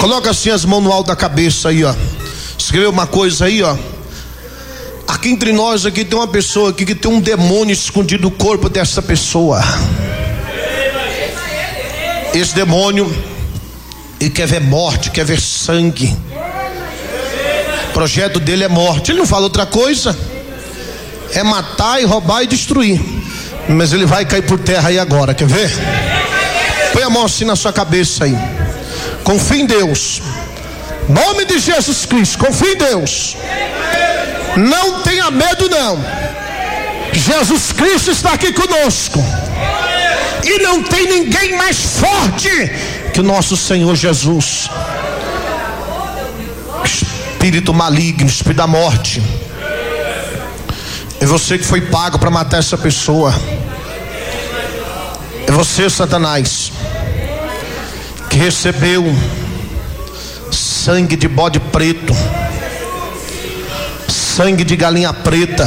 Coloca assim as mãos no alto da cabeça aí, ó. Escreveu uma coisa aí, ó. Aqui entre nós aqui tem uma pessoa aqui que tem um demônio escondido no corpo dessa pessoa. Esse demônio, ele quer ver morte, quer ver sangue. O projeto dele é morte. Ele não fala outra coisa. É matar e roubar e destruir. Mas ele vai cair por terra aí agora, quer ver? Põe a mão assim na sua cabeça aí. Confie em Deus. Nome de Jesus Cristo, confie em Deus. Não tenha medo não. Jesus Cristo está aqui conosco. E não tem ninguém mais forte que o nosso Senhor Jesus. Espírito maligno, espírito da morte, é você que foi pago para matar essa pessoa. É você, Satanás, que recebeu sangue de bode preto, sangue de galinha preta.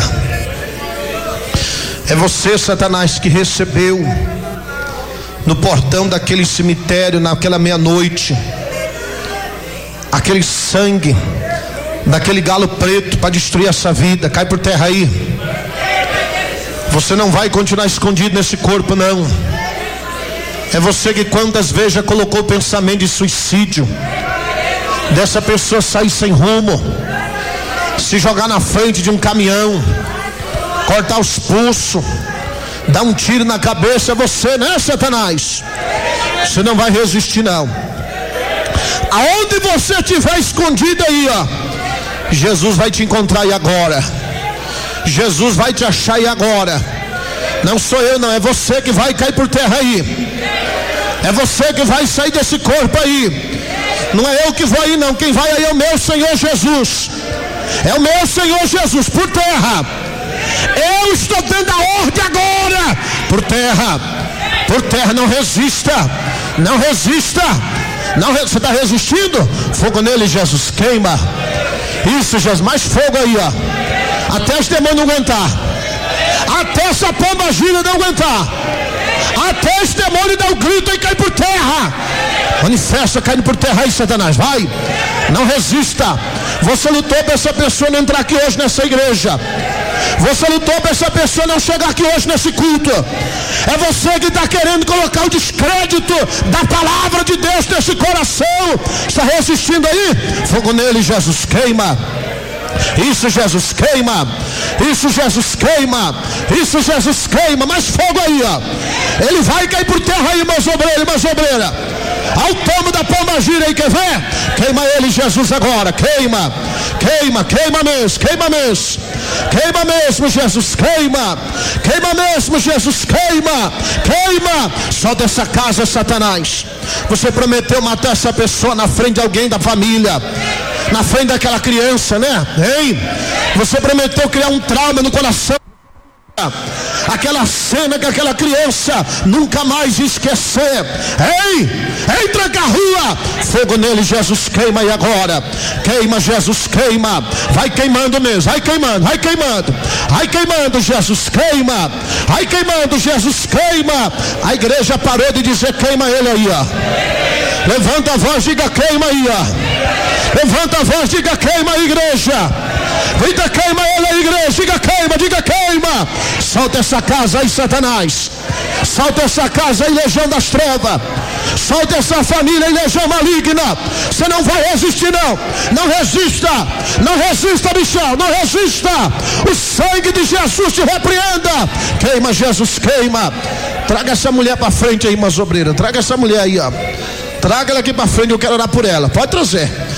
É você, Satanás, que recebeu no portão daquele cemitério, naquela meia-noite, aquele sangue daquele galo preto para destruir essa vida. Cai por terra aí. Você não vai continuar escondido nesse corpo, não. É você que quantas vezes já colocou o pensamento de suicídio, dessa pessoa sair sem rumo, se jogar na frente de um caminhão, cortar os pulsos, dar um tiro na cabeça. É você, né, Satanás? Você não vai resistir não. Aonde você estiver escondido aí, ó, Jesus vai te encontrar aí agora. Jesus vai te achar aí agora. Não sou eu não, é você que vai cair por terra aí. É você que vai sair desse corpo aí. Não é eu que vou aí não, quem vai aí é o meu Senhor Jesus. É o meu Senhor Jesus, por terra. Eu estou dando a ordem agora. Por terra. Por terra, não resista. Não resista. Não, você está resistindo? Fogo nele, Jesus, queima. Isso, Jesus, mais fogo aí, ó. Até os demônios não aguentar. Até essa pomba gira não aguentar. Até esse demônio dar um grito e cair por terra. Manifesta caindo por terra aí, Satanás, vai. Não resista. Você lutou para essa pessoa não entrar aqui hoje nessa igreja. Você lutou para essa pessoa não chegar aqui hoje nesse culto. É você que está querendo colocar o descrédito da palavra de Deus nesse coração. Está resistindo aí? Fogo nele, Jesus, queima. Isso, Jesus, queima. Isso, Jesus, queima. Isso, Jesus, queima. Mais fogo aí, ó. Ele vai cair por terra aí, meus obreiros, irmãs obreiras. Ao tomo da pomba gira aí, quer ver? Queima ele, Jesus, agora. Queima. Queima, queima mesmo, queima mesmo. Queima mesmo, Jesus, queima. Queima mesmo, Jesus, queima. Queima. Solta essa casa, Satanás. Você prometeu matar essa pessoa na frente de alguém da família, na frente daquela criança, né? Hein? Você prometeu criar um trauma no coração. Aquela cena que aquela criança nunca mais esquecer. Ei, tranca a rua. Fogo nele, Jesus, queima aí agora. Queima, Jesus, queima. Vai queimando mesmo, vai queimando, vai queimando. Vai queimando, Jesus, queima. Vai queimando, Jesus, queima. A igreja parou de dizer queima ele aí, ó. Levanta a voz, diga queima aí, ó. Levanta a voz, diga queima a igreja. Diga queima ele, a igreja. Diga queima. Solta essa casa aí, Satanás. Solta essa casa aí, legião das trevas. Solta essa família aí, legião maligna. Você não vai resistir não. Não resista. Não resista, bichão. Não resista. O sangue de Jesus te repreenda. Queima, Jesus, queima. Traga essa mulher para frente aí, irmãs obreiras. Traga essa mulher aí, ó. Traga ela aqui para frente, eu quero orar por ela. Pode trazer.